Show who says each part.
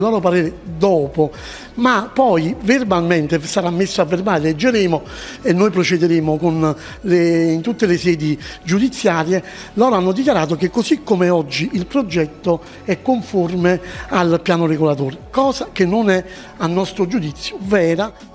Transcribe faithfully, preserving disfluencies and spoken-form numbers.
Speaker 1: loro parere dopo, ma poi verbalmente sarà messo a verbale, leggeremo e noi procederemo con le, in tutte le sedi giudiziarie. Loro hanno dichiarato che così come oggi il progetto è conforme al piano regolatore, cosa che non è a nostro giudizio vera.